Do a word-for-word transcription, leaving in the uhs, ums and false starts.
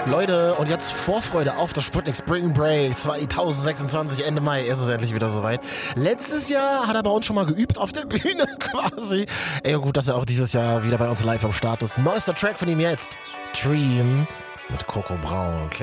Leute, und jetzt Vorfreude auf das Sputnik Spring Break zwanzig sechsundzwanzig, Ende Mai ist es endlich wieder soweit. Letztes Jahr hat er bei uns schon mal geübt auf der Bühne quasi. Ey, gut, dass er auch dieses Jahr wieder bei uns live am Start ist. Neuester Track von ihm jetzt, Dream mit Coco Braun.